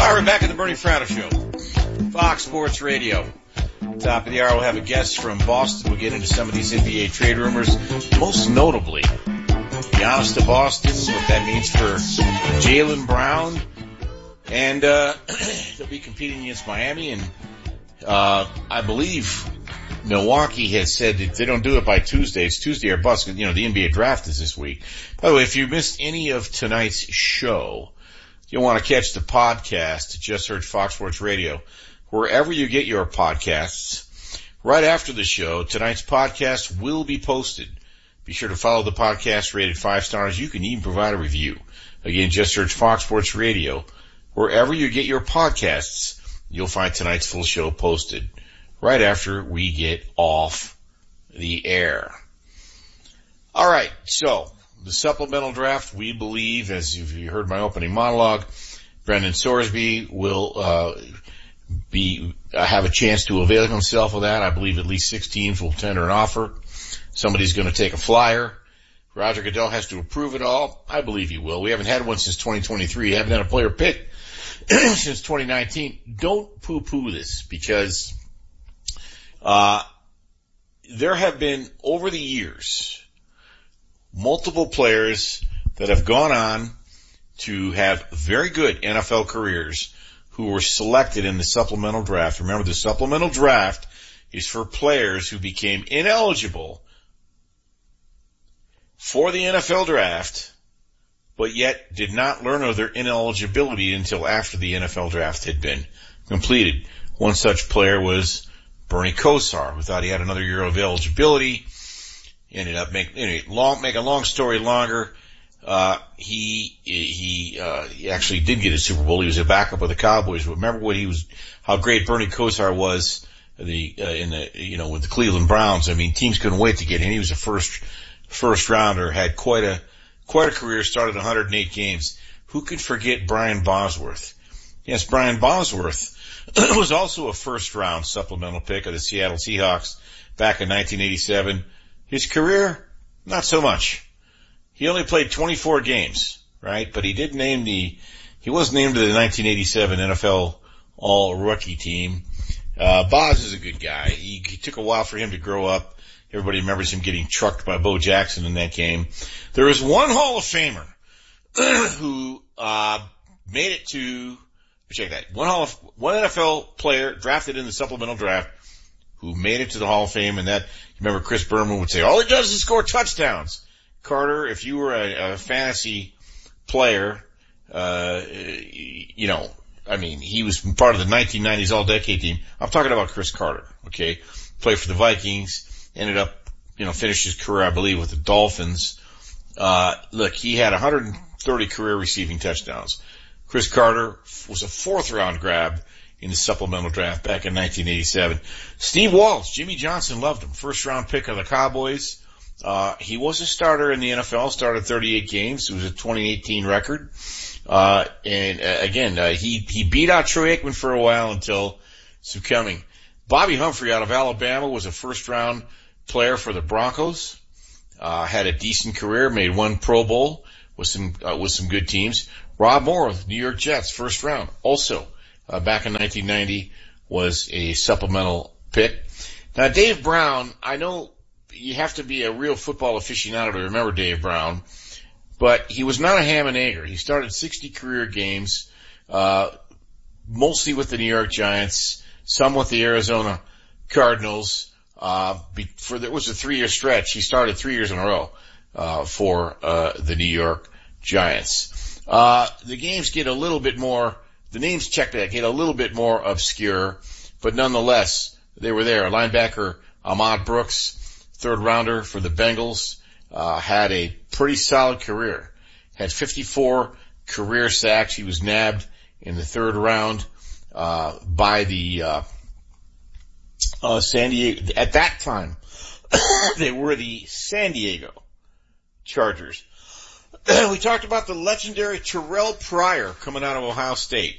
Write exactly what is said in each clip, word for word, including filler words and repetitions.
All right, we're back at the Bernie Fratto Show. Fox Sports Radio. Top of the hour, we'll have a guest from Boston. We'll get into some of these N B A trade rumors. Most notably, Giannis to Boston, what that means for Jaylen Brown. And uh they'll be competing against Miami. And uh I believe Milwaukee has said that they don't do it by Tuesday. It's Tuesday or bust. You know, the N B A draft is this week. By the way, if you missed any of tonight's show, you'll want to catch the podcast. Just search Fox Sports Radio wherever you get your podcasts. Right after the show, tonight's podcast will be posted. Be sure to follow the podcast, rated five stars. You can even provide a review. Again, just search Fox Sports Radio wherever you get your podcasts. You'll find tonight's full show posted right after we get off the air. All right, so the supplemental draft, we believe, as you heard my opening monologue, Brendan Sorsby will uh be uh, have a chance to avail himself of that. I believe at least six teams will tender an offer. Somebody's going to take a flyer. Roger Goodell has to approve it all. I believe he will. We haven't had one since twenty twenty-three. Haven't had a player pick since twenty nineteen. Don't poo-poo this, because uh there have been, over the years, multiple players that have gone on to have very good N F L careers who were selected in the supplemental draft. Remember, the supplemental draft is for players who became ineligible for the N F L draft, but yet did not learn of their ineligibility until after the N F L draft had been completed. One such player was Bernie Kosar, who thought he had another year of eligibility. Ended up making, anyway, long, make a long story longer. Uh, he, he, uh, he actually did get a Super Bowl. He was a backup of the Cowboys. Remember what he was, how great Bernie Kosar was, the, uh, in the, you know, with the Cleveland Browns. I mean, teams couldn't wait to get him. He was a first, first rounder, had quite a, quite a career, started one hundred eight games. Who could forget Brian Bosworth? Yes, Brian Bosworth was also a first round supplemental pick of the Seattle Seahawks back in nineteen eighty-seven. His career, not so much. He only played twenty-four games, right? But he did name the, he was named to the nineteen eighty-seven N F L All-Rookie team. Uh, Boz is a good guy. He, he took a while for him to grow up. Everybody remembers him getting trucked by Bo Jackson in that game. There is one Hall of Famer who, uh, made it to, check that, one Hall of, one N F L player drafted in the supplemental draft who made it to the Hall of Fame, and that, you remember Chris Berman would say, all he does is score touchdowns. Carter, if you were a, a fantasy player, uh, you know, I mean, he was part of the nineteen nineties All-Decade team. I'm talking about Chris Carter, okay? Played for the Vikings, ended up, you know, finished his career, I believe, with the Dolphins. Uh, look, he had one hundred thirty career receiving touchdowns. Chris Carter was a fourth round grab in the supplemental draft back in nineteen eighty-seven. Steve Walsh, Jimmy Johnson loved him. First round pick of the Cowboys. Uh, he was a starter in the N F L, started thirty-eight games. It was a twenty eighteen record. Uh, and uh, again, uh, he, he beat out Troy Aikman for a while until succumbing. Bobby Humphrey out of Alabama was a first round player for the Broncos. Uh, had a decent career, made one Pro Bowl with some, uh, with some good teams. Rob Moore of the New York Jets, first round. Also, uh, back in nineteen ninety was a supplemental pick. Now, Dave Brown, I know you have to be a real football aficionado to remember Dave Brown, but he was not a ham and egger. He started sixty career games, uh, mostly with the New York Giants, some with the Arizona Cardinals. Uh, for there was a three-year stretch. He started three years in a row uh, for uh, the New York Giants. Uh, the games get a little bit more. The names checked that get a little bit more obscure, but nonetheless they were there. Linebacker Ahmad Brooks, third rounder for the Bengals, uh, had a pretty solid career. Had fifty-four career sacks. He was nabbed in the third round, uh, by the, uh, uh, San Diego. At that time, they were the San Diego Chargers. We talked about the legendary Terrell Pryor coming out of Ohio State.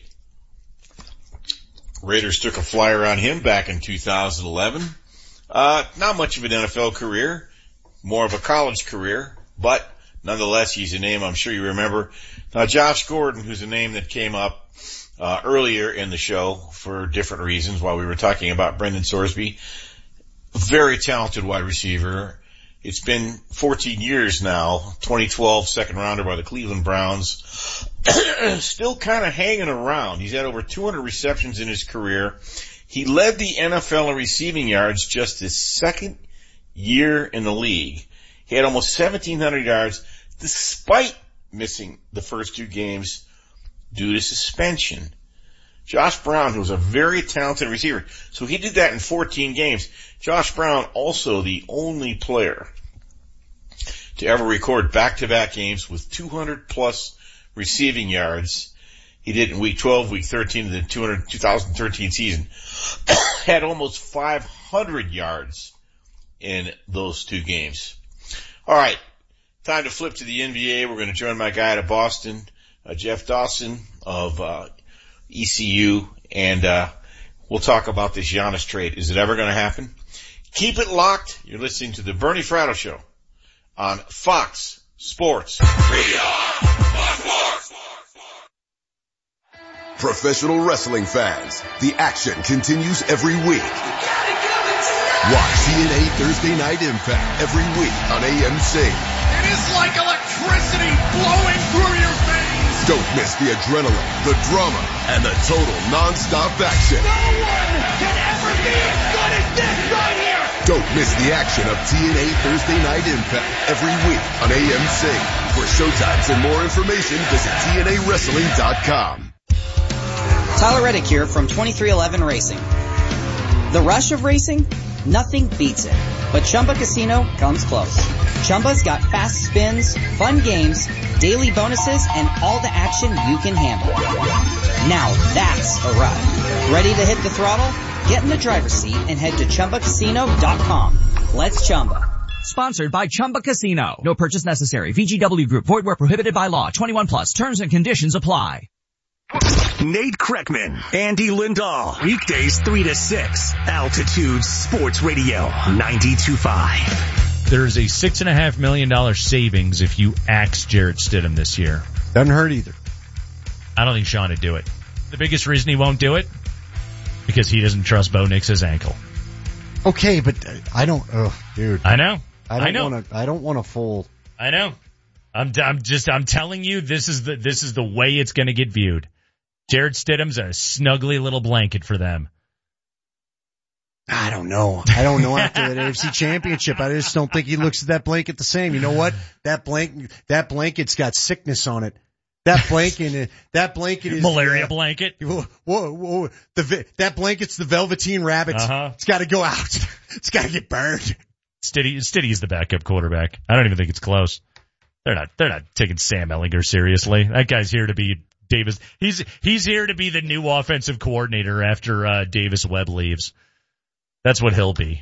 Raiders took a flyer on him back in two thousand eleven. Uh, not much of an N F L career, more of a college career, but nonetheless, he's a name I'm sure you remember. Now, Josh Gordon, who's a name that came up uh, earlier in the show for different reasons while we were talking about Brendan Sorsby, very talented wide receiver. It's been fourteen years now, twenty twelve second rounder by the Cleveland Browns. Still kind of hanging around. He's had over two hundred receptions in his career. He led the N F L in receiving yards just his second year in the league. He had almost seventeen hundred yards despite missing the first two games due to suspension. Josh Brown, who was a very talented receiver, so he did that in fourteen games. Josh Brown, also the only player to ever record back-to-back games with two hundred plus receiving yards. He did in week twelve, week thirteen of the two thousand thirteen season. Had almost five hundred yards in those two games. All right, time to flip to the N B A. We're going to join my guy out of Boston, uh, Jeff Dawson of uh, E C U, and uh, we'll talk about this Giannis trade. Is it ever going to happen? Keep it locked. You're listening to the Bernie Fratto Show on Fox Sports Radio. Fox Sports. Professional wrestling fans, the action continues every week. Watch T N A Thursday Night Impact every week on A M C. It is like electricity flowing through your veins. Don't miss the adrenaline, the drama, and the total non-stop action. No one can ever be as good as this right here. Don't miss the action of T N A Thursday Night Impact every week on A M C. For showtimes and more information, visit T N A wrestling dot com. Tyler Reddick here from twenty-three eleven Racing. The rush of racing? Nothing beats it. But Chumba Casino comes close. Chumba's got fast spins, fun games, daily bonuses, and all the action you can handle. Now that's a ride. Ready to hit the throttle? Get in the driver's seat and head to Chumba Casino dot com. Let's Chumba. Sponsored by Chumba Casino. No purchase necessary. V G W Group. Void where prohibited by law. twenty-one plus. Terms and conditions apply. Nate Kreckman, Andy Lindahl. Weekdays three to six. Altitude Sports Radio ninety-two point five. There's a six and a half million dollar savings if you axe Jarrett Stidham this year. Doesn't hurt either. I don't think Sean would do it. The biggest reason he won't do it? Because he doesn't trust Bo Nix's ankle. Okay, but I don't, oh, dude. I know. I don't I know. want to, I don't want to full. I know. I'm, I'm just, I'm telling you, this is the, this is the way it's going to get viewed. Jarrett Stidham's a snuggly little blanket for them. I don't know. I don't know after that A F C Championship. I just don't think he looks at that blanket the same. You know what? That blanket, that blanket's got sickness on it. That blanket, that blanket is malaria uh, blanket. Whoa, whoa, whoa. The that blanket's the Velveteen Rabbit. Uh-huh. It's got to go out. It's got to get burned. Stiddy, Stiddy's the backup quarterback. I don't even think it's close. They're not. They're not taking Sam Ehlinger seriously. That guy's here to be Davis. He's he's here to be the new offensive coordinator after uh, Davis Webb leaves. That's what he'll be.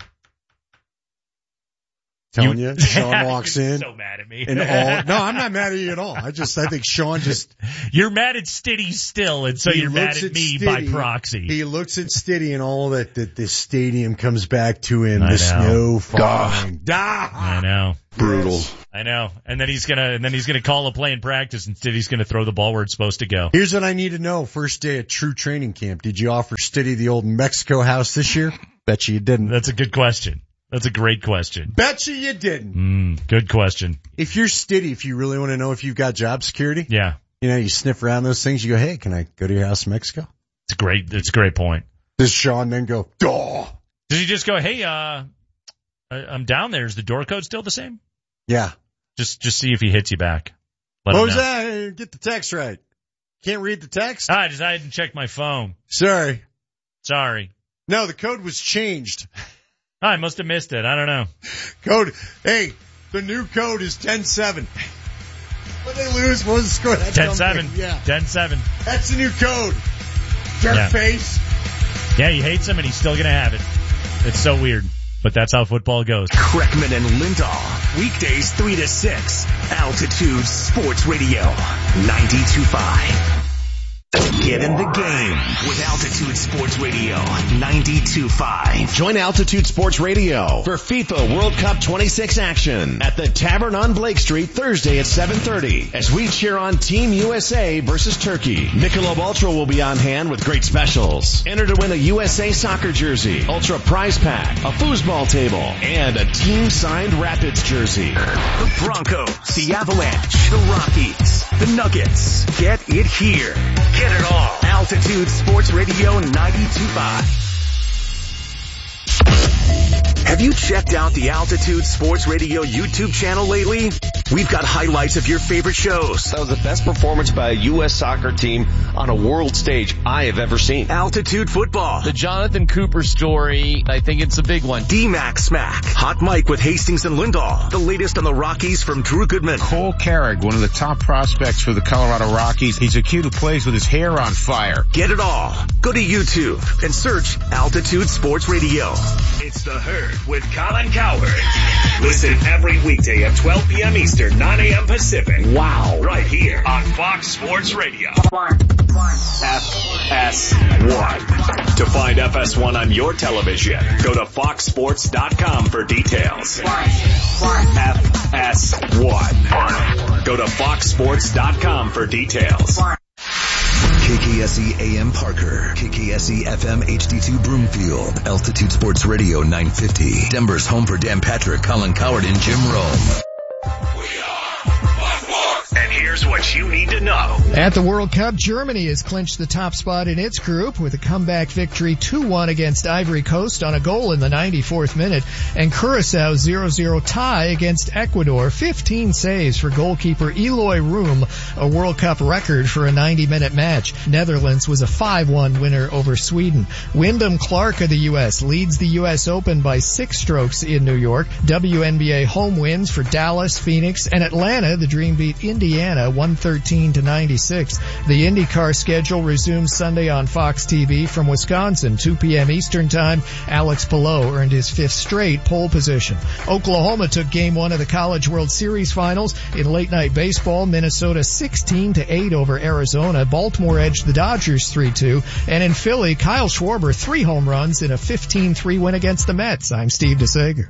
Telling you, you Sean walks You're in. So mad at me. And all, no, I'm not mad at you at all. I just, I think Sean just. You're mad at Stiddy still, and so you're mad at, at me Stiddy, by proxy. He looks at Stiddy and all that, that this stadium comes back to him. I the know. snow falling. I know. Brutal. Yes. I know. And then he's gonna, and then he's gonna call a play in practice, and Stiddy's gonna throw the ball where it's supposed to go. Here's what I need to know. First day at true training camp. Did you offer Stiddy the old Mexico house this year? Bet you you didn't. That's a good question. That's a great question. Bet you you didn't. Mm, good question. If you're Stiddy, if you really want to know if you've got job security, yeah, you know, you sniff around those things. You go, hey, can I go to your house in Mexico? It's a great. It's a great point. Does Sean then go, duh? Does he just go, hey, uh, I'm down there. Is the door code still the same? Yeah. Just, just see if he hits you back. Let what was that? Get the text right. Can't read the text? I just, I didn't check my phone. Sorry. Sorry. No, the code was changed. I must have missed it. I don't know. Code. Hey, the new code is ten seven. When they lose, what was the score? ten seven. Yeah. ten seven. That's the new code. Jerk yeah. face. Yeah, he hates him and he's still going to have it. It's so weird. But that's how football goes. Kreckman and Lindahl. Weekdays three to six. Altitude Sports Radio ninety-two point five. Get in the game with Altitude Sports Radio ninety-two point five. Join Altitude Sports Radio for FIFA World Cup twenty-six action at the Tavern on Blake Street Thursday at seven thirty as we cheer on Team U S A versus Turkey. Michelob Ultra will be on hand with great specials. Enter to win a U S A soccer jersey, Ultra prize pack, a foosball table, and a team-signed Rapids jersey. The Broncos, the Avalanche, the Rockies, the Nuggets. Get it here. Get it all. Altitude Sports Radio ninety-two point five. Have you checked out the Altitude Sports Radio YouTube channel lately? We've got highlights of your favorite shows. That was the best performance by a U S soccer team on a world stage I have ever seen. Altitude Football. The Jonathan Cooper story, I think it's a big one. D-Mac Smack. Hot Mike with Hastings and Lindahl. The latest on the Rockies from Drew Goodman. Cole Carrick, one of the top prospects for the Colorado Rockies. He's a kid who plays with his hair on fire. Get it all. Go to YouTube and search Altitude Sports Radio. It's The Herd with Colin Cowherd. Listen every weekday at twelve p.m. Eastern, nine a.m. Pacific. Wow. Right here on Fox Sports Radio. F S one. To find F S one on your television, go to fox sports dot com for details. F S one. Go to fox sports dot com for details. K K S E A M Parker, K K S E F M H D two Broomfield, Altitude Sports Radio nine fifty, Denver's home for Dan Patrick, Colin Cowherd, and Jim Rome. And here's what you need to know. At the World Cup, Germany has clinched the top spot in its group with a comeback victory two one against Ivory Coast on a goal in the ninety-fourth minute, and Curaçao's zero zero tie against Ecuador. fifteen saves for goalkeeper Eloy Room, a World Cup record for a ninety-minute match. Netherlands was a five one winner over Sweden. Wyndham Clark of the U S leads the U S Open by six strokes in New York. W N B A home wins for Dallas, Phoenix, and Atlanta. The Dream beat Indiana one thirteen to ninety-six. The IndyCar schedule resumes Sunday on Fox T V from Wisconsin, two p.m. Eastern Time. Alex Palou earned his fifth straight pole position. Oklahoma took game one of the College World Series finals. In late night baseball, Minnesota sixteen to eight over Arizona. Baltimore edged the Dodgers three two. And in Philly, Kyle Schwarber three home runs in a fifteen three win against the Mets. I'm Steve DeSager.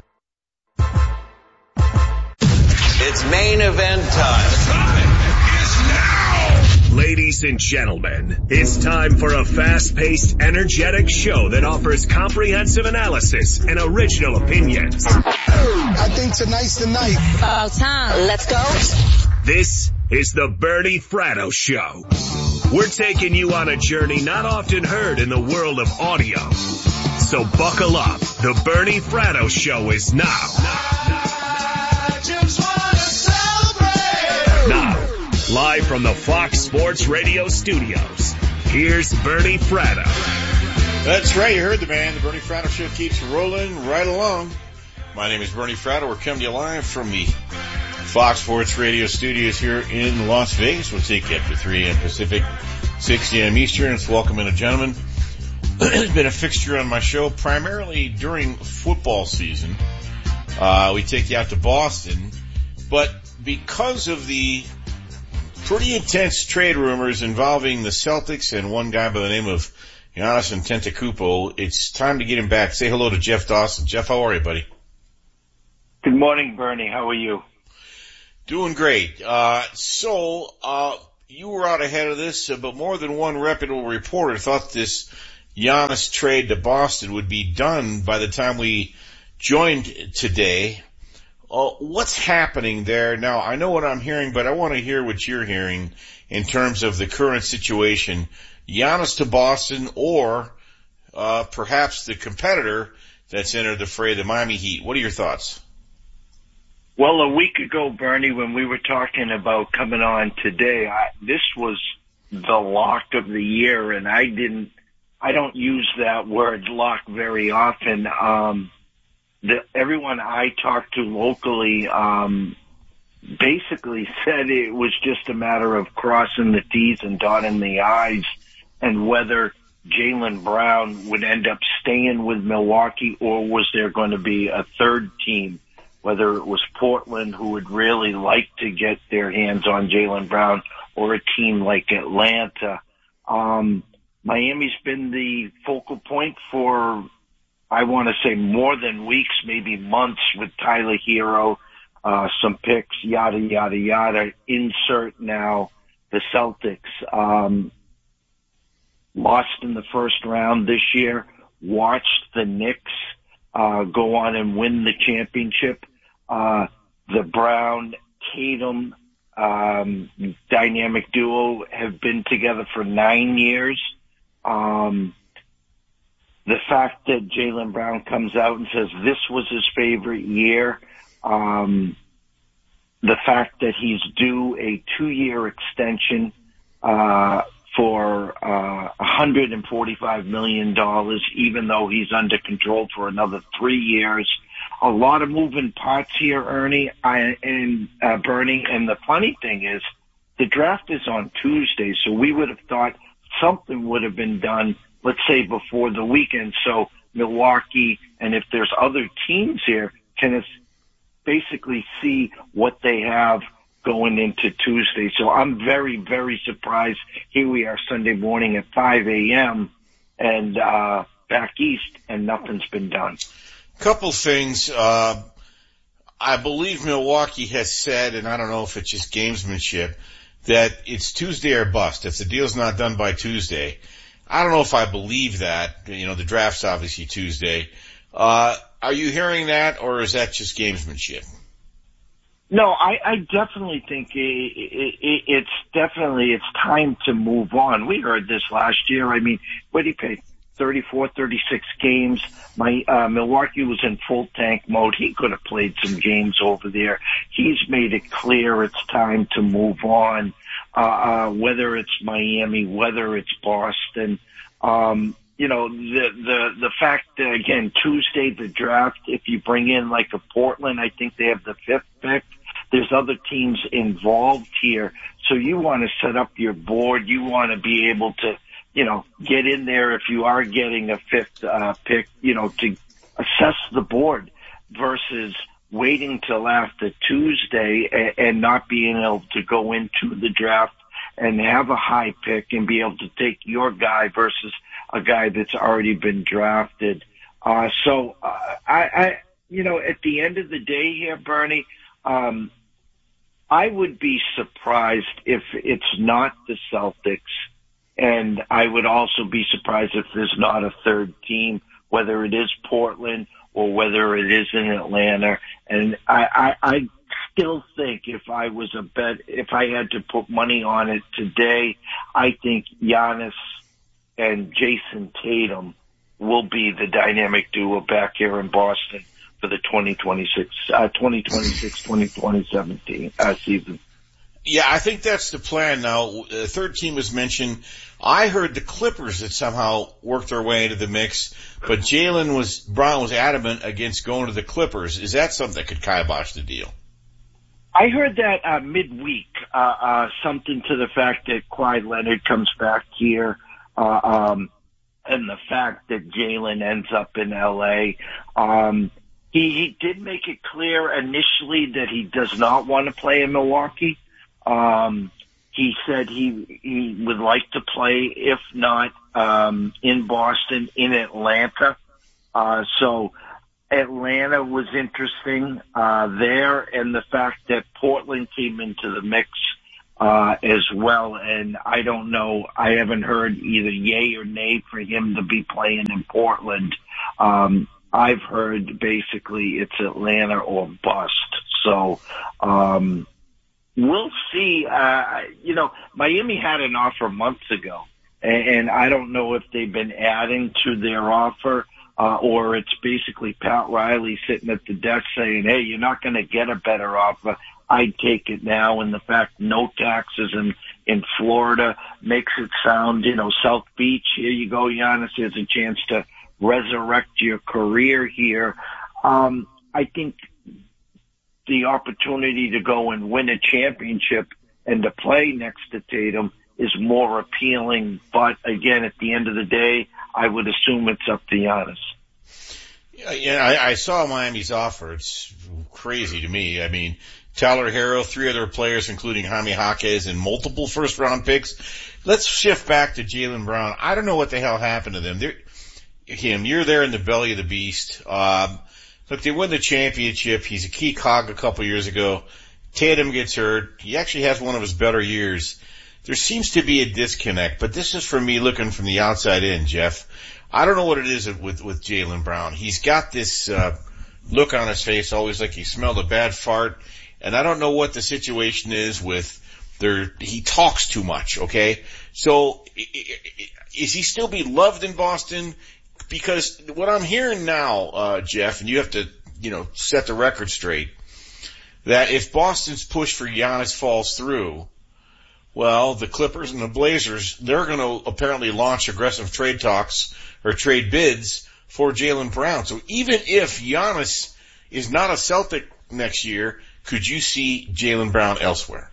It's main event time. The time is now. Ladies and gentlemen, it's time for a fast-paced, energetic show that offers comprehensive analysis and original opinions. I think tonight's the night. About time. Let's go. This is the Bernie Fratto Show. We're taking you on a journey not often heard in the world of audio. So buckle up. The Bernie Fratto Show is now. I just wanna celebrate. Now, live from the Fox Sports Radio studios, here's Bernie Fratto. That's right, you heard the man. The Bernie Fratto Show keeps rolling right along. My name is Bernie Fratto. We're coming to you live from the Fox Sports Radio studios here in Las Vegas. We'll take you up to three a.m. Pacific, six a.m. Eastern. It's welcome in a gentleman. It's been a fixture on my show primarily during football season. Uh, we take you out to Boston, but because of the pretty intense trade rumors involving the Celtics and one guy by the name of Giannis Antetokounmpo, it's time to get him back. Say hello to Jeff Dawson. Jeff, how are you, buddy? Good morning, Bernie. How are you? Doing great. Uh, so, uh, you were out ahead of this, uh, but more than one reputable reporter thought this Giannis trade to Boston would be done by the time we joined today. Uh, what's happening there? Now, I know what I'm hearing, but I want to hear what you're hearing in terms of the current situation. Giannis to Boston or, uh, perhaps the competitor that's entered the fray, the Miami Heat. What are your thoughts? Well, a week ago, Bernie, when we were talking about coming on today, I, this was the lock of the year, and I didn't, I don't use that word lock very often. Um, the, everyone I talked to locally, um, basically said it was just a matter of crossing the T's and dotting the I's, and whether Jaylen Brown would end up staying with Milwaukee or was there going to be a third team, whether it was Portland who would really like to get their hands on Jaylen Brown or a team like Atlanta. Um, Miami's been the focal point for, I want to say, more than weeks, maybe months, with Tyler Hero, uh, some picks, yada, yada, yada. Insert now the Celtics. Um, lost in the first round this year. Watched the Knicks uh, go on and win the championship. Uh, the Brown Tatum um, dynamic duo have been together for nine years. Um, the fact that Jaylen Brown comes out and says this was his favorite year, um, the fact that he's due a two-year extension uh, for uh, one hundred forty-five million dollars, even though he's under control for another three years. A lot of moving parts here, Ernie I, and uh, Bernie. And the funny thing is, the draft is on Tuesday, so we would have thought something would have been done, let's say, before the weekend. So Milwaukee, and if there's other teams here, can basically see what they have going into Tuesday. So I'm very, very surprised. Here we are Sunday morning at five a.m. and uh back east, and nothing's been done. Couple things. Uh, I believe Milwaukee has said, and I don't know if it's just gamesmanship, that it's Tuesday or bust. If the deal's not done by Tuesday, I don't know if I believe that. You know, the draft's obviously Tuesday. Uh, are you hearing that, or is that just gamesmanship? No, I, I definitely think it, it, it, it's definitely, it's time to move on. We heard this last year. I mean, what did he pay? thirty-four, thirty-six games. My, uh, Milwaukee was in full tank mode. He could have played some games over there. He's made it clear it's time to move on. Uh, uh, whether it's Miami, whether it's Boston. Um, you know, the, the, the fact that, again, Tuesday, the draft, if you bring in like a Portland, I think they have the fifth pick. There's other teams involved here. So you want to set up your board. You want to be able to, you know, get in there if you are getting a fifth uh, pick, you know, to assess the board versus waiting till after Tuesday and, and not being able to go into the draft and have a high pick and be able to take your guy versus a guy that's already been drafted. Uh, so, uh, I, I, you know, at the end of the day here, Bernie, um, I would be surprised if it's not the Celtics. And I would also be surprised if there's not a third team, whether it is Portland or whether it is in Atlanta. And I, I, I still think if I was a bet, if I had to put money on it today, I think Giannis and Jason Tatum will be the dynamic duo back here in Boston for the twenty twenty-six, uh, twenty twenty-six, twenty twenty-seven uh, season. Yeah, I think that's the plan now. The third team was mentioned. I heard the Clippers had somehow worked their way into the mix, but Jaylen was, Brown was adamant against going to the Clippers. Is that something that could kibosh the deal? I heard that uh, midweek, uh, uh, something to the fact that Kawhi Leonard comes back here, uh, um, and the fact that Jaylen ends up in L A. Um, he, he did make it clear initially that he does not want to play in Milwaukee. Um, he said he, he would like to play, if not, um, in Boston, in Atlanta. Uh, so Atlanta was interesting, uh, there, and the fact that Portland came into the mix, uh, as well. And I don't know, I haven't heard either yay or nay for him to be playing in Portland. Um, I've heard basically it's Atlanta or bust. So, um, we'll see. Uh, you know, Miami had an offer months ago, and, and I don't know if they've been adding to their offer, uh, or it's basically Pat Riley sitting at the desk saying, hey, you're not going to get a better offer. I'd take it now. And the fact no taxes in, in Florida makes it sound, you know, South Beach, here you go, Giannis, there's a chance to resurrect your career here. Um, I think the opportunity to go and win a championship and to play next to Tatum is more appealing. But again, at the end of the day, I would assume it's up to Giannis. Yeah, I, I saw Miami's offer. It's crazy to me. I mean, Tyler Herro, three other players, including Jaime Jaquez, and multiple first-round picks. Let's shift back to Jaylen Brown. I don't know what the hell happened to them. They're, him, you're there in the belly of the beast. Um, look, they win the championship. He's a key cog a couple years ago. Tatum gets hurt. He actually has one of his better years. There seems to be a disconnect, but this is for me looking from the outside in, Jeff. I don't know what it is with, with Jaylen Brown. He's got this, uh, look on his face, always like he smelled a bad fart. And I don't know what the situation is with their, he talks too much, okay? So, is he still be loved in Boston? Because what I'm hearing now, uh, Jeff, and you have to, you know, set the record straight, that if Boston's push for Giannis falls through, well, the Clippers and the Blazers, they're going to apparently launch aggressive trade talks or trade bids for Jaylen Brown. So even if Giannis is not a Celtic next year, could you see Jaylen Brown elsewhere?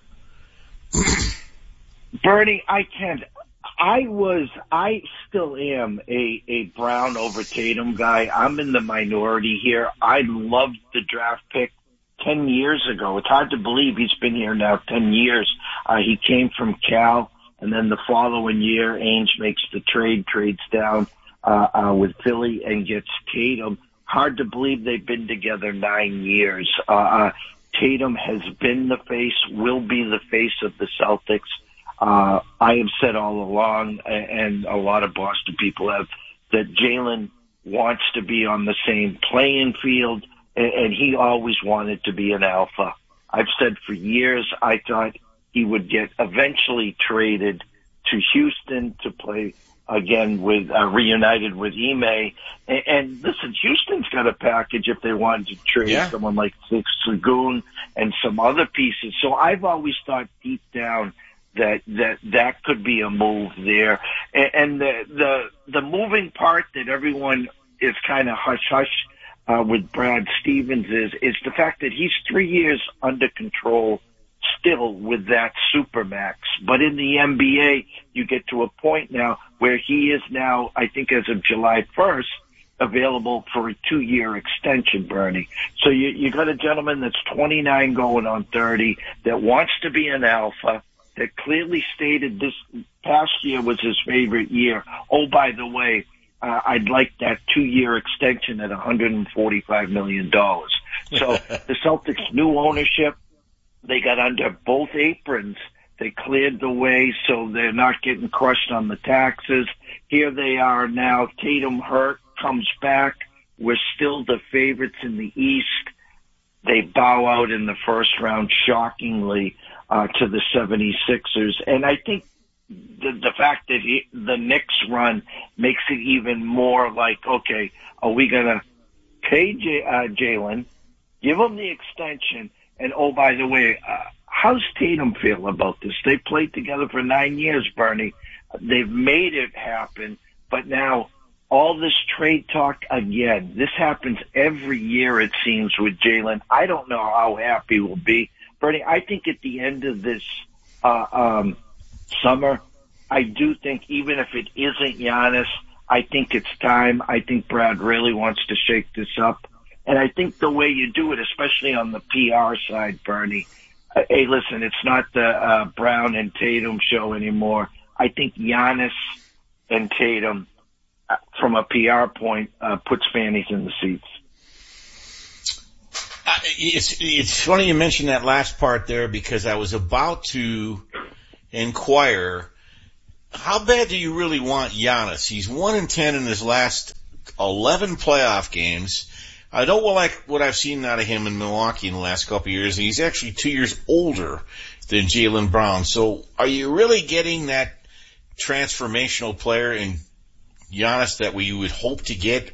Bernie, I can't. I was, I still am a, a Brown over Tatum guy. I'm in the minority here. I loved the draft pick ten years ago. It's hard to believe he's been here now ten years. Uh, he came from Cal, and then the following year, Ainge makes the trade, trades down uh, uh, with Philly and gets Tatum. Hard to believe they've been together nine years. Uh, uh, Tatum has been the face, will be the face of the Celtics. Uh, I have said all along, and a lot of Boston people have, that Jaylen wants to be on the same playing field, and he always wanted to be an alpha. I've said for years I thought he would get eventually traded to Houston to play again with, uh, reunited with Ime. And, and listen, Houston's got a package if they wanted to trade yeah. someone like Sagoon and some other pieces. So I've always thought deep down that, that, that could be a move there. And, and the, the, the moving part that everyone is kind of hush hush, uh, with Brad Stevens is, is the fact that he's three years under control still with that Supermax. But in the N B A, you get to a point now where he is now, I think as of July first, available for a two-year extension, Bernie. So you, you got a gentleman that's twenty-nine going on thirty that wants to be an alpha, that clearly stated this past year was his favorite year. Oh, by the way, uh, I'd like that two-year extension at one hundred forty-five million dollars. So the Celtics' new ownership, they got under both aprons. They cleared the way so they're not getting crushed on the taxes. Here they are now. Tatum hurt, comes back. We're still the favorites in the East. They bow out in the first round, shockingly, uh, to the seventy-sixers. And I think the, the fact that he, the Knicks run makes it even more like, okay, are we going to pay J, uh, Jaylen, give him the extension, and oh, by the way, uh, how's Tatum feel about this? They played together for nine years, Bernie. They've made it happen, but now all this trade talk again. This happens every year, it seems, with Jaylen. I don't know how happy we'll be. Bernie, I think at the end of this uh, um, summer, I do think even if it isn't Giannis, I think it's time. I think Brad really wants to shake this up. And I think the way you do it, especially on the P R side, Bernie, uh, hey, listen, it's not the uh, Brown and Tatum show anymore. I think Giannis and Tatum, uh, from a P R point, uh, puts fannies in the seats. Uh, it's it's funny you mentioned that last part there because I was about to inquire, how bad do you really want Giannis? He's one and ten in his last eleven playoff games. I don't like what I've seen out of him in Milwaukee in the last couple of years, and he's actually two years older than Jaylen Brown. So are you really getting that transformational player in Giannis that we would hope to get?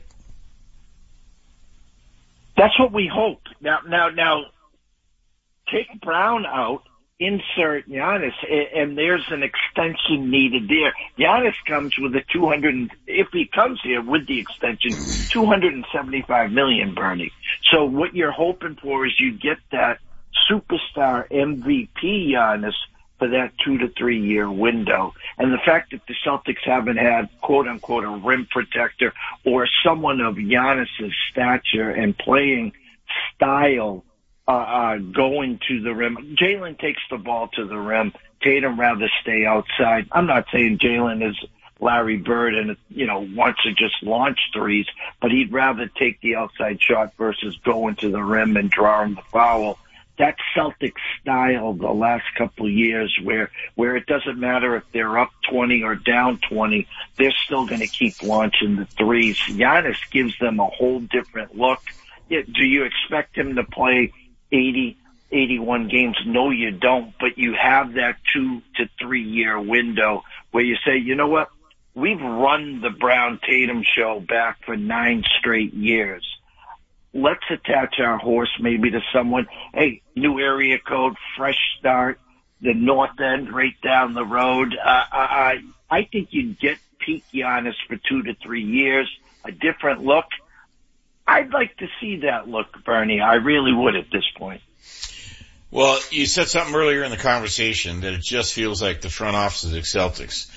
That's what we hope. Now, now, now, take Brown out, insert Giannis, and there's an extension needed there. Giannis comes with a two hundred, if he comes here with the extension, two hundred seventy-five million, Bernie. So what you're hoping for is you get that superstar M V P Giannis for that two to three year window. And the fact that the Celtics haven't had, quote unquote, a rim protector or someone of Giannis's stature and playing style uh, uh, going to the rim. Jalen takes the ball to the rim. Tatum rather stay outside. I'm not saying Jalen is Larry Bird and, you know, wants to just launch threes, but he'd rather take the outside shot versus going to the rim and drawing the foul. That Celtic style the last couple of years where, where it doesn't matter if they're up twenty or down twenty, they're still going to keep launching the threes. Giannis gives them a whole different look. Do you expect him to play eighty, eighty-one games? No, you don't, but you have that two to three year window where you say, you know what? We've run the Brown Tatum show back for nine straight years. Let's attach our horse maybe to someone. Hey, new area code, fresh start, the North End right down the road. Uh, I, I think you'd get peak Giannis for two to three years, a different look. I'd like to see that look, Bernie. I really would at this point. Well, you said something earlier in the conversation that it just feels like the front office of the Celtics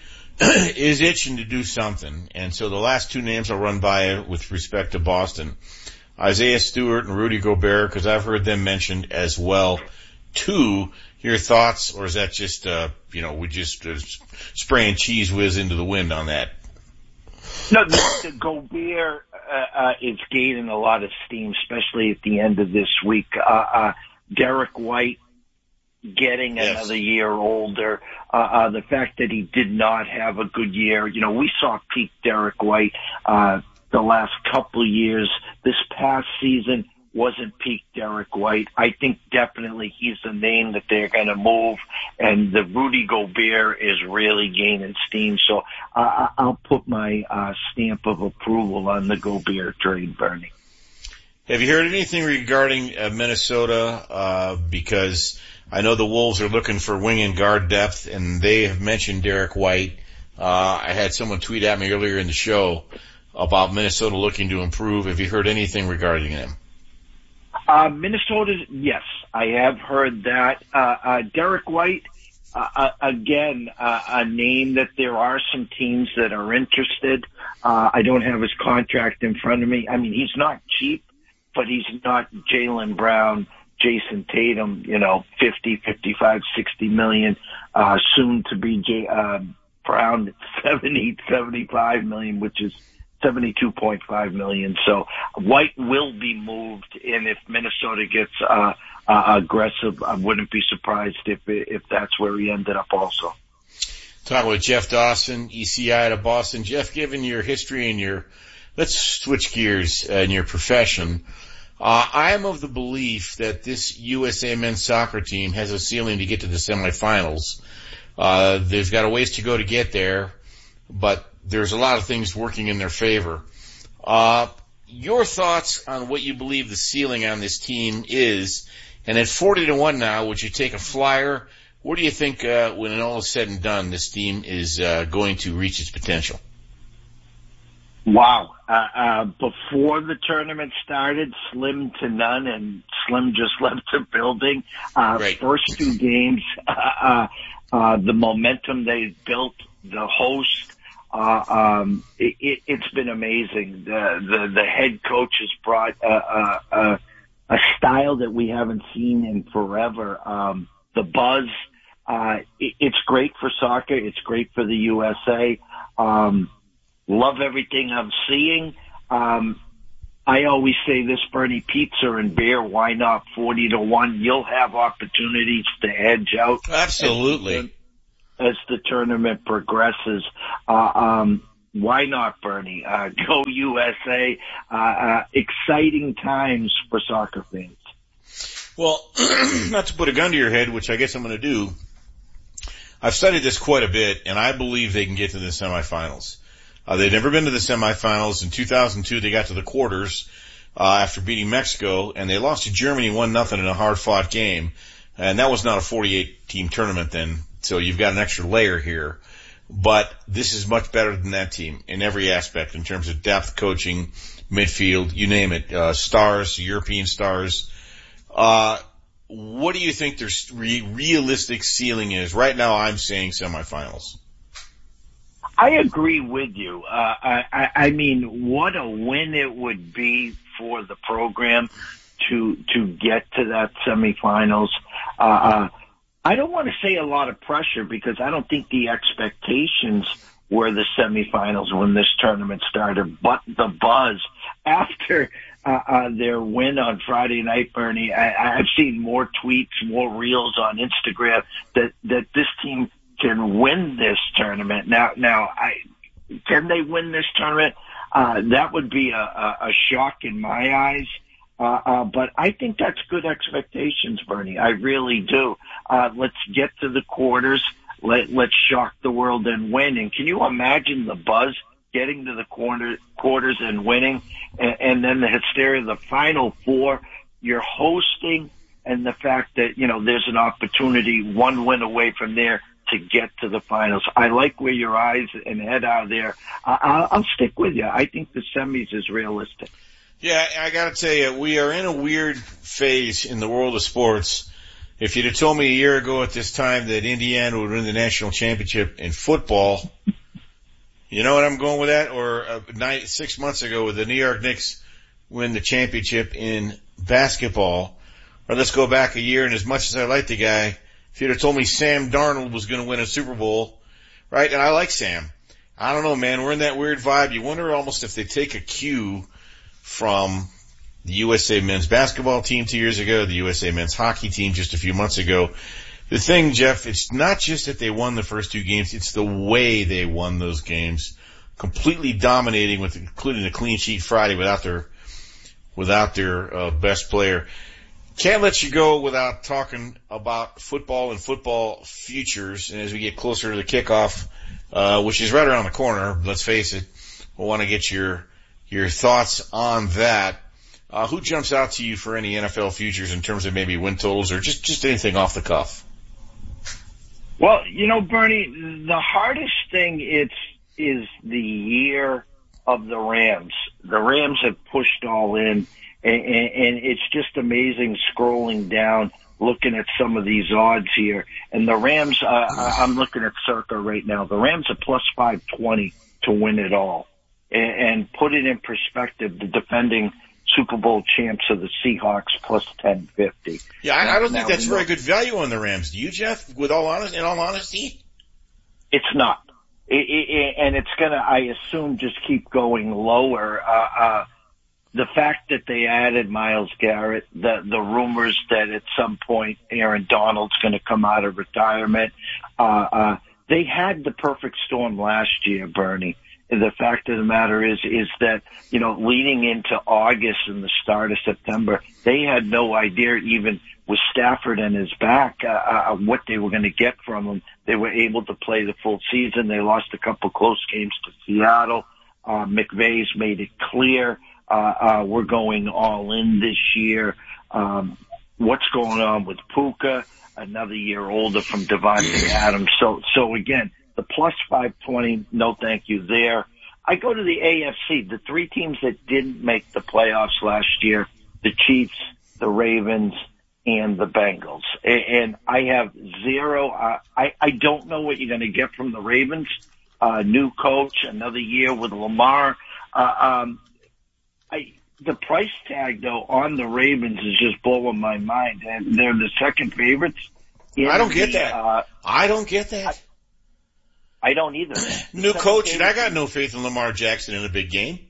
is itching to do something. And so the last two names I'll run by with respect to Boston, Isaiah Stewart and Rudy Gobert, because I've heard them mentioned as well. Two, your thoughts, or is that just, uh, you know, we just uh, spraying cheese whiz into the wind on that? No, the, the Gobert uh, uh, is gaining a lot of steam, especially at the end of this week. Uh, uh, Derek White getting yes. another year older. Uh, uh, the fact that he did not have a good year. You know, we saw peak Derek White uh, the last couple of years. This past season wasn't peak Derek White. I think definitely he's the name that they're going to move, and the Rudy Gobert is really gaining steam. So uh, I'll put my uh, stamp of approval on the Gobert trade, Bernie. Have you heard anything regarding uh, Minnesota? Uh, because I know the Wolves are looking for wing and guard depth, and they have mentioned Derek White. Uh, I had someone tweet at me earlier in the show about Minnesota looking to improve. Have you heard anything regarding them? Uh, Minnesota, yes, I have heard that. Uh, uh, Derek White, uh, uh, again, uh, a name that there are some teams that are interested. Uh, I don't have his contract in front of me. I mean, he's not cheap, but he's not Jaylen Brown, Jason Tatum, you know, fifty, fifty-five, sixty million, uh, soon to be J, uh, Brown at seventy, seventy-five million, which is seventy-two point five million. So White will be moved, and if Minnesota gets uh, uh aggressive, I wouldn't be surprised if if that's where he ended up also. Talking with Jeff Dawson, E C I out of Boston. Jeff, given your history and your, let's switch gears uh, in your profession, uh, I am of the belief that this U S A men's soccer team has a ceiling to get to the semifinals. Uh, they've got a ways to go to get there, but there's a lot of things working in their favor. Uh, your thoughts on what you believe the ceiling on this team is, and at forty to one now, would you take a flyer? Where do you think, uh, when all is said and done, this team is, uh, going to reach its potential? Wow. Uh, uh, before the tournament started, slim to none, and Slim just left the building. Uh, right. First two games, uh, uh, uh, the momentum they built, the host, Uh, um, it, it, it's been amazing. The, the, the head coach has brought a, a, a, a style that we haven't seen in forever. Um, the buzz, uh, it, it's great for soccer. It's great for the U S A. Um, love everything I'm seeing. Um, I always say this, Bernie, pizza and beer, why not forty to one? You'll have opportunities to hedge out. Absolutely. As the tournament progresses, uh, um, why not, Bernie? Uh, go U S A. Uh, uh, exciting times for soccer fans. Well, not to put a gun to your head, which I guess I'm going to do, I've studied this quite a bit, and I believe they can get to the semifinals. Uh, they've never been to the semifinals. In two thousand two, they got to the quarters uh, after beating Mexico, and they lost to Germany one nothing in a hard-fought game, and that was not a forty-eight team tournament then. So you've got an extra layer here, but this is much better than that team in every aspect in terms of depth, coaching, midfield, you name it, uh, stars, European stars. Uh, what do you think their re- realistic ceiling is? Right now I'm saying semifinals. I agree with you. Uh, I, I mean, what a win it would be for the program to to get to that semifinals. Uh, uh, I don't want to say a lot of pressure because I don't think the expectations were the semifinals when this tournament started, but the buzz after uh, uh, their win on Friday night, Bernie. I, I've seen more tweets, more reels on Instagram that that this team can win this tournament. Now, now, I can they win this tournament? Uh, that would be a, a, a shock in my eyes. Uh, uh, but I think that's good expectations, Bernie. I really do. Uh, let's get to the quarters. Let, let's shock the world and win. And can you imagine the buzz getting to the quarter, quarters and winning, and, and then the hysteria of the Final Four? You're hosting, and the fact that, you know, there's an opportunity one win away from there to get to the finals. I like where your eyes and head are there. I, I'll, I'll stick with you. I think the semis is realistic. Yeah, I gotta tell you, we are in a weird phase in the world of sports. If you'd have told me a year ago at this time that Indiana would win the national championship in football, you know what I'm going with that? Or uh, nine, six months ago with the New York Knicks win the championship in basketball. Or let's go back a year, and as much as I like the guy, if you'd have told me Sam Darnold was going to win a Super Bowl, right? And I like Sam. I don't know, man. We're in that weird vibe. You wonder almost if they take a cue from the U S A men's basketball team two years ago, the U S A men's hockey team just a few months ago. The thing, Jeff, it's not just that they won the first two games, it's the way they won those games. Completely dominating, with including a clean sheet Friday without their without their uh, best player. Can't let you go without talking about football and football futures. And as we get closer to the kickoff, uh, which is right around the corner, let's face it, we'll want to get your your thoughts on that. Uh, who jumps out to you for any N F L futures in terms of maybe win totals or just, just anything off the cuff? Well, you know, Bernie, the hardest thing it's, is the year of the Rams. The Rams have pushed all in, and, and, and it's just amazing scrolling down, looking at some of these odds here. And the Rams, uh, I'm looking at Circa right now. The Rams are plus five twenty to win it all. And put it in perspective, the defending Super Bowl champs are the Seahawks plus ten fifty. Yeah, I, I don't now, think that's very good value on the Rams. Do you, Jeff? With all honest, in all honesty, it's not, it, it, and it's gonna, I assume, just keep going lower. Uh, uh, the fact that they added Myles Garrett, the the rumors that at some point Aaron Donald's going to come out of retirement, uh, uh, they had the perfect storm last year, Bernie. The fact of the matter is, is that, you know, leading into August and the start of September, they had no idea, even with Stafford and his back, uh, uh, what they were going to get from him. They were able to play the full season. They lost a couple close games to Seattle. Uh, McVay's made it clear, uh, uh, we're going all in this year. Um, what's going on with Puka? Another year older from Devontae Adams. So, so again, the plus five twenty, no thank you there. I go to the A F C, the three teams that didn't make the playoffs last year, the Chiefs, the Ravens, and the Bengals. And I have zero, uh, I, I don't know what you're going to get from the Ravens. Uh, new coach, another year with Lamar. Uh, um, I, the price tag though on the Ravens is just blowing my mind, and they're the second favorites. I don't get the, that. Uh, I don't get that. I, I don't either. New coach, and I got no faith in Lamar Jackson in a big game.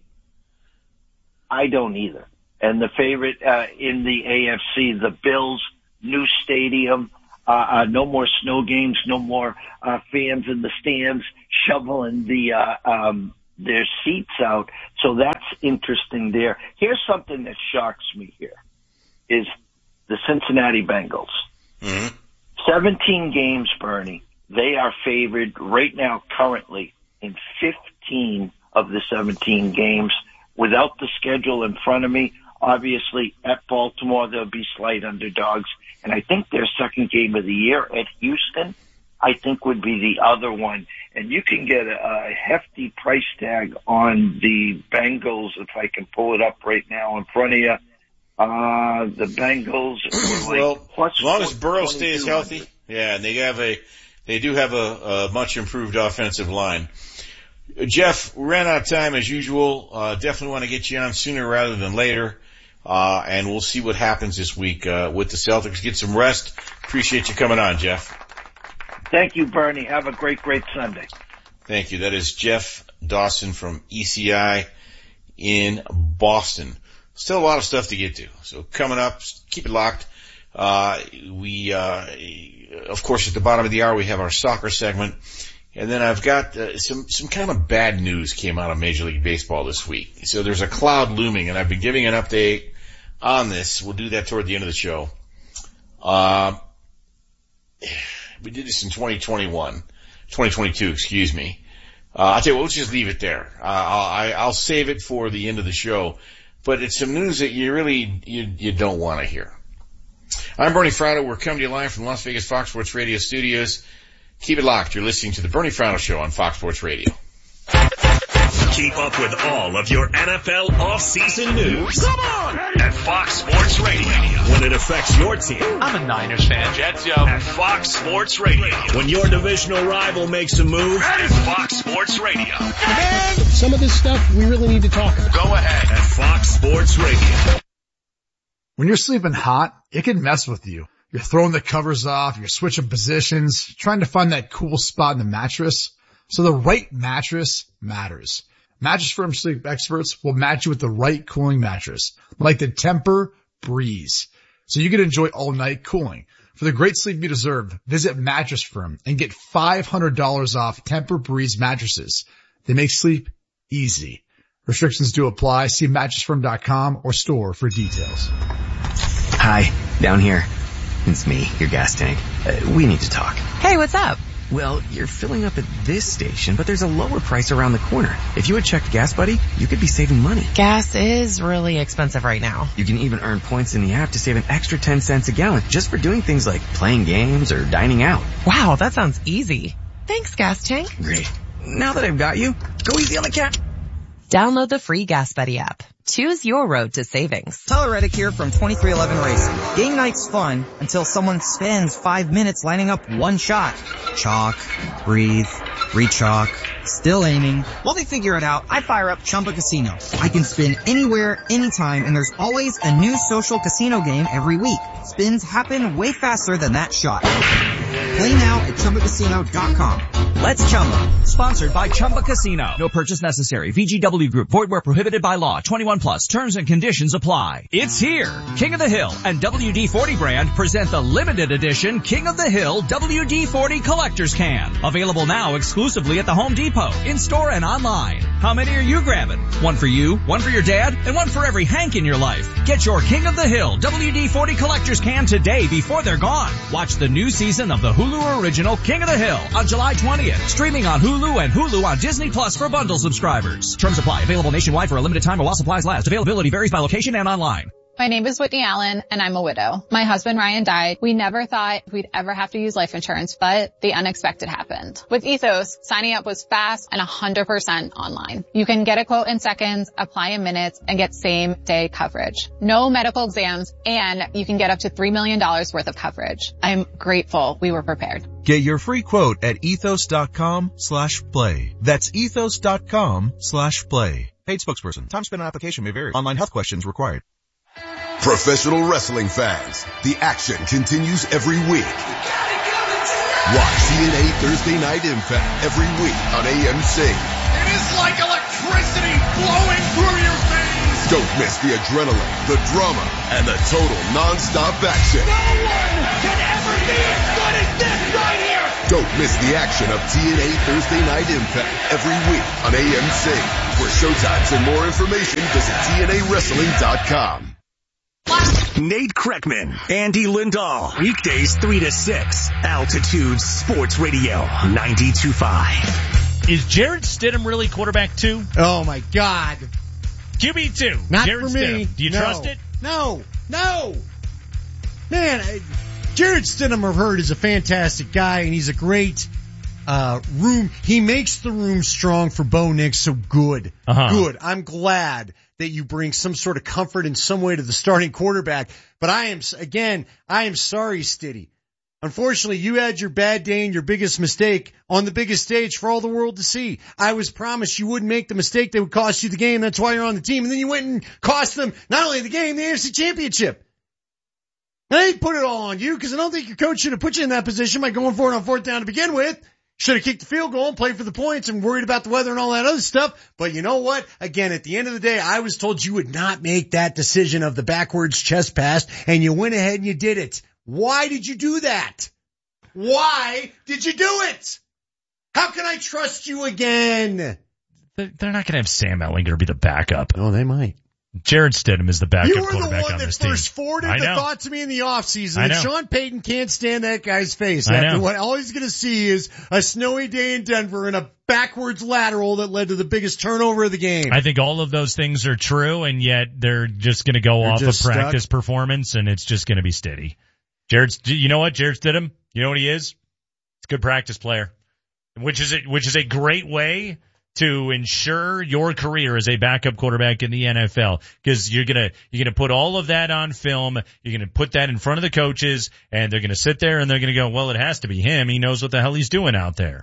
I don't either. And the favorite uh, in the A F C, the Bills, new stadium, uh, uh, no more snow games, no more uh, fans in the stands shoveling the uh, um, their seats out. So that's interesting there. Here's something that shocks me here, is the Cincinnati Bengals. Mm-hmm. seventeen games, Bernie. They are favored right now currently in fifteen of the seventeen games. Without the schedule in front of me, obviously at Baltimore, they'll be slight underdogs. And I think their second game of the year at Houston, I think would be the other one. And you can get a, a hefty price tag on the Bengals, if I can pull it up right now in front of you. Uh, the Bengals are like well, plus as long as Burrow stays healthy, yeah, and they have a, they do have a, a much improved offensive line. Jeff, we ran out of time as usual. Uh, definitely want to get you on sooner rather than later. Uh, and we'll see what happens this week, uh, with the Celtics. Get some rest. Appreciate you coming on, Jeff. Thank you, Bernie. Have a great, great Sunday. Thank you. That is Jeff Dawson from E C I in Boston. Still a lot of stuff to get to. So coming up, keep it locked. Uh, we, uh, of course, at the bottom of the hour, we have our soccer segment. And then I've got uh, some, some kind of bad news came out of Major League Baseball this week. So there's a cloud looming, and I've been giving an update on this. We'll do that toward the end of the show. Uh, we did this in twenty twenty-one, twenty twenty-two, excuse me. Uh, I'll tell you what, let's just leave it there. Uh, I'll, I, I'll save it for the end of the show. But it's some news that you really, you, you don't want to hear. I'm Bernie Fratto. We're coming to you live from Las Vegas Fox Sports Radio studios. Keep it locked. You're listening to the Bernie Fratto Show on Fox Sports Radio. Keep up with all of your N F L off-season news. Come on! At Fox Sports Radio. When it affects your team. I'm a Niners fan, Jets, yo. At Fox Sports Radio. When your divisional rival makes a move. At Fox Sports Radio. Man, some of this stuff we really need to talk about. Go ahead. At Fox Sports Radio. When you're sleeping hot, it can mess with you. You're throwing the covers off, you're switching positions, trying to find that cool spot in the mattress. So the right mattress matters. Mattress Firm sleep experts will match you with the right cooling mattress, like the Temper Breeze, so you can enjoy all night cooling. For the great sleep you deserve, visit Mattress Firm and get five hundred dollars off Temper Breeze mattresses. They make sleep easy. Restrictions do apply. See mattress firm dot com or store for details. Hi, down here. It's me, your gas tank. Uh, we need to talk. Hey, what's up? Well, you're filling up at this station, but there's a lower price around the corner. If you had checked Gas Buddy, you could be saving money. Gas is really expensive right now. You can even earn points in the app to save an extra ten cents a gallon just for doing things like playing games or dining out. Wow, that sounds easy. Thanks, Gas Tank. Great. Now that I've got you, go easy on the cat. Download the free Gas Buddy app. Choose your road to savings. Tyler Reddick here from twenty-three eleven Racing. Game night's fun until someone spends five minutes lining up one shot. Chalk, breathe, re-chalk, still aiming. While they figure it out, I fire up Chumba Casino. I can spin anywhere, anytime, and there's always a new social casino game every week. Spins happen way faster than that shot. Play now at Chumba Casino dot com. Let's Chumba. Sponsored by Chumba Casino. No purchase necessary. V G W Group. Void where prohibited by law. twenty-one plus. Terms and conditions apply. It's here. King of the Hill and W D forty brand present the limited edition King of the Hill W D forty Collector's Can. Available now exclusively at the Home Depot, in-store and online. How many are you grabbing? One for you, one for your dad, and one for every Hank in your life. Get your King of the Hill W D forty Collector's Can today before they're gone. Watch the new season of the Hulu original King of the Hill on July twentieth. Streaming on Hulu and Hulu on Disney Plus for bundle subscribers. Terms apply. Available nationwide for a limited time while supplies last. Availability varies by location and online. My name is Whitney Allen, and I'm a widow. My husband, Ryan, died. We never thought we'd ever have to use life insurance, but the unexpected happened. With Ethos, signing up was fast and one hundred percent online. You can get a quote in seconds, apply in minutes, and get same-day coverage. No medical exams, and you can get up to three million dollars worth of coverage. I'm grateful we were prepared. Get your free quote at ethos.com slash play. That's ethos.com slash play. Paid spokesperson. Time spent on application may vary. Online health questions required. Professional wrestling fans, the action continues every week. Watch T N A Thursday Night Impact every week on A M C. It is like electricity flowing through your veins. Don't miss the adrenaline, the drama, and the total non-stop action. No one can ever be as good as this right here. Don't miss the action of T N A Thursday Night Impact every week on A M C. For showtimes and more information, visit T N A wrestling dot com. Nate Kreckman, Andy Lindahl, weekdays three to six, Altitude Sports Radio, ninety-two point five. Is Jarrett Stidham really quarterback two? Oh my God. Q B two. Not Jarrett for me. Stidham. Do you no. trust it? No, no. Man, I, Jarrett Stidham, I've heard, is a fantastic guy, and he's a great uh room. He makes the room strong for Bo Nix, so good. Uh-huh. Good. I'm glad that you bring some sort of comfort in some way to the starting quarterback. But I am, again, I am sorry, Stiddy. Unfortunately, you had your bad day and your biggest mistake on the biggest stage for all the world to see. I was promised you wouldn't make the mistake that would cost you the game. That's why you're on the team. And then you went and cost them not only the game, the A F C Championship. And I didn't put it all on you because I don't think your coach should have put you in that position by going for it on fourth down to begin with. Should have kicked the field goal and played for the points and worried about the weather and all that other stuff. But you know what? Again, at the end of the day, I was told you would not make that decision of the backwards chest pass, and you went ahead and you did it. Why did you do that? Why did you do it? How can I trust you again? They're not going to have Sam Ehlinger be the backup. Oh, they might. Jarrett Stidham is the backup you were quarterback the one on that this first team. forwarded I the know. thought to me in the offseason I that know. Sean Payton can't stand that guy's face I after know. what all he's going to see is a snowy day in Denver and a backwards lateral that led to the biggest turnover of the game. I think all of those things are true, and yet they're just going to go They're off of just practice stuck. performance, and it's just going to be steady. Jared, you know what? Jarrett Stidham, you know what he is? He's a good practice player, which is a, which is a great way to ensure your career as a backup quarterback in the N F L, because you're gonna you're gonna put all of that on film. You're gonna put that in front of the coaches, and they're gonna sit there and they're gonna go, "Well, it has to be him. He knows what the hell he's doing out there."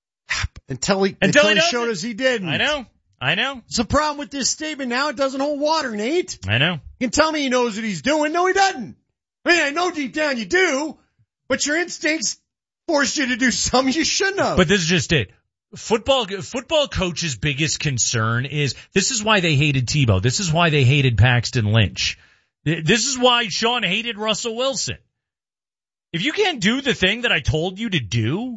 Until he, Until until he he does showed it. us he didn't. I know, I know, It's a problem with this statement now. It doesn't hold water, Nate. I know. You can tell me he knows what he's doing. No, he doesn't. I mean, I know deep down you do, but your instincts force you to do something you shouldn't have. But this is just it. Football, football coaches' biggest concern is, this is why they hated Tebow. This is why they hated Paxton Lynch. This is why Sean hated Russell Wilson. If you can't do the thing that I told you to do,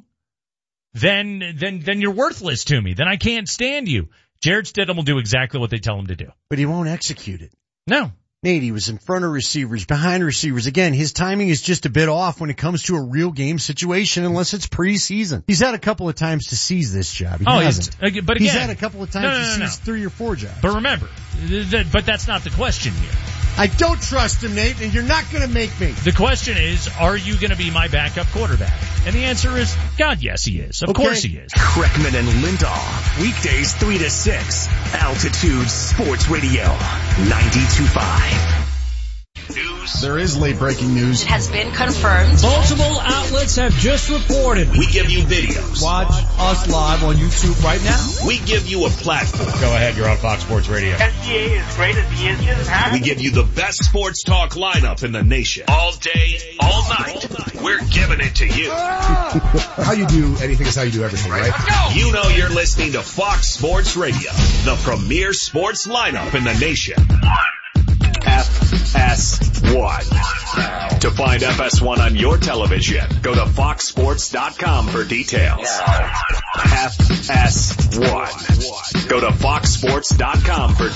then, then, then you're worthless to me. Then I can't stand you. Jarrett Stidham will do exactly what they tell him to do. But he won't execute it. No. Nate, he was in front of receivers, behind receivers. Again, his timing is just a bit off when it comes to a real game situation unless it's preseason. He's had a couple of times to seize this job. He Oh, hasn't. he's, but again, He's had a couple of times no, no, to no, seize no. three or four jobs. But remember, th- th- but that's not the question here. I don't trust him, Nate, and you're not going to make me. The question is, are you going to be my backup quarterback? And the answer is, God, yes, he is. Of Okay. course he is. Kreckman and Lindahl, weekdays three to six, Altitude Sports Radio, ninety-two point five. News. There is late breaking news. It has been confirmed. Multiple outlets have just reported. We give you videos. Watch us live on YouTube right now. We give you a platform. Go ahead, you're on Fox Sports Radio. S C A is great as the engine has. We give you the best sports talk lineup in the nation. All day, all night. We're giving it to you. How you do anything is how you do everything, right? You know you're listening to Fox Sports Radio, the premier sports lineup in the nation. F S one. To find F S one on your television, go to fox sports dot com for details. F S one. Go to fox sports dot com for